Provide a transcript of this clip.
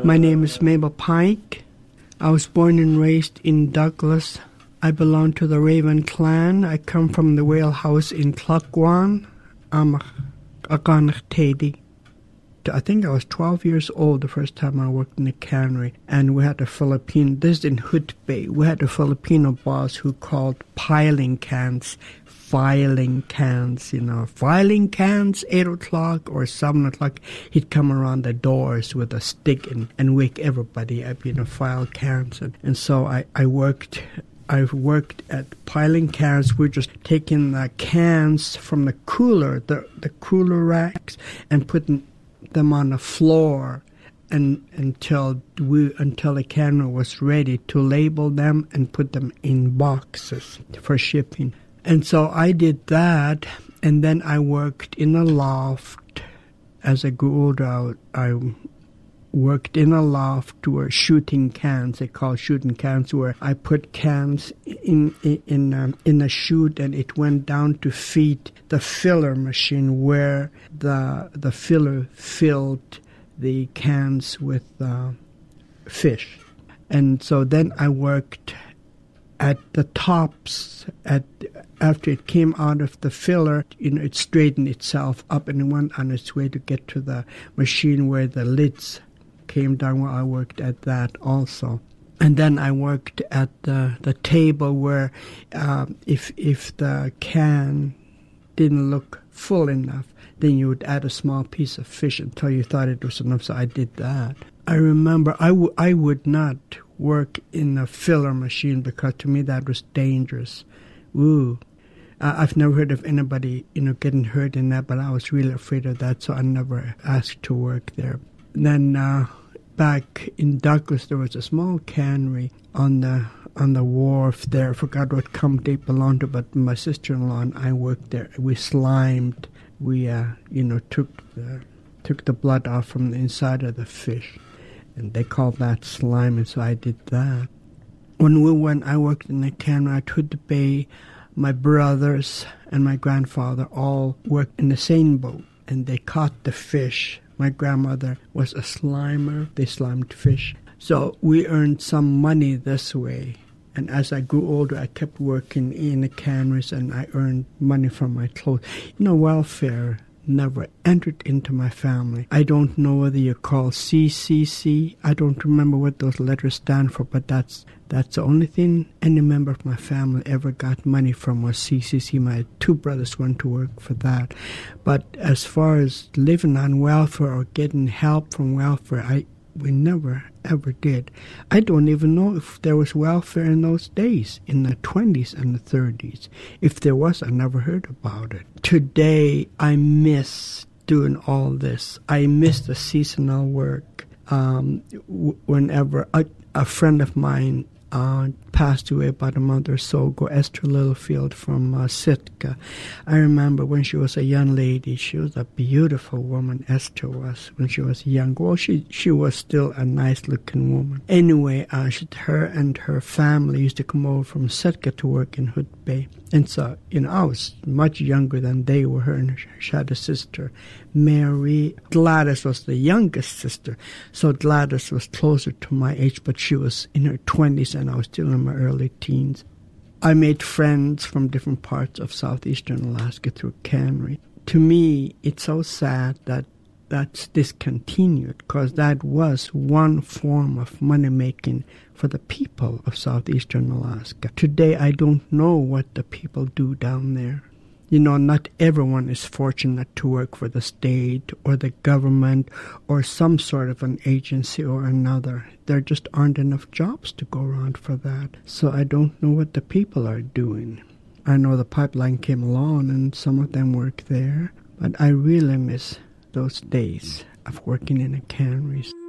My name is Mabel Pike. I was born and raised in Douglas. I belong to the Raven clan. I come from the whale house in Tlakwan. I'm a Tedi. I think I was 12 years old the first time I worked in a cannery, and we had a Filipino, this is in Hood Bay, we had a Filipino boss who called piling cans, filing cans, filing cans, 8 o'clock or 7 o'clock. He'd come around the doors with a stick and wake everybody up, file cans. And so I've worked at piling cans. We're just taking the cans from the cooler, the cooler racks, and putting them on the floor until the cannery was ready to label them and put them in boxes for shipping. And so I did that, and then I worked in a loft. As I grew older, I worked in a loft where shooting cans, they call shooting cans, where I put cans in a chute, and it went down to feed the filler machine where the filler filled the cans with fish. And so then I worked at the tops. After it came out of the filler, it straightened itself up and it went on its way to get to the machine where the lids came down. Where I worked at that also. And then I worked at the table where if the can didn't look full enough, then you would add a small piece of fish until you thought it was enough. So I did that. I remember I would not work in a filler machine because to me that was dangerous. Ooh. I've never heard of anybody, getting hurt in that, but I was really afraid of that, so I never asked to work there. Then back in Douglas, there was a small cannery on the wharf there. I forgot what company it belonged to, but my sister-in-law and I worked there. We slimed. We, took the blood off from the inside of the fish, and they called that slime, and so I did that. When I worked in the cannery at Hood Bay, my brothers and my grandfather all worked in the same boat, and they caught the fish. My grandmother was a slimer. They slimed fish. So we earned some money this way. And as I grew older, I kept working in the canneries, and I earned money from my clothes. Welfare never entered into my family. I don't know whether you call CCC. I don't remember what those letters stand for, but that's the only thing any member of my family ever got money from was CCC. My 2 brothers went to work for that. But as far as living on welfare or getting help from welfare, we never, ever did. I don't even know if there was welfare in those days, in the 20s and the 30s. If there was, I never heard about it. Today, I miss doing all this. I miss the seasonal work. Whenever a friend of mine passed away about a month or so ago, Esther Littlefield from Sitka. I remember when she was a young lady, she was a beautiful woman, Esther was, when she was young. Well, she was still a nice-looking woman. Anyway, her and her family used to come over from Sitka to work in Hood Bay. And so, I was much younger than they were. Her and she had a sister, Mary. Gladys was the youngest sister, so Gladys was closer to my age, but she was in her 20s and I was still in my early teens. I made friends from different parts of southeastern Alaska through cannery. To me, it's so sad that that's discontinued, because that was one form of money-making for the people of southeastern Alaska. Today, I don't know what the people do down there. Not everyone is fortunate to work for the state or the government or some sort of an agency or another. There just aren't enough jobs to go around for that. So I don't know what the people are doing. I know the pipeline came along and some of them work there, but I really miss those days of working in the canneries.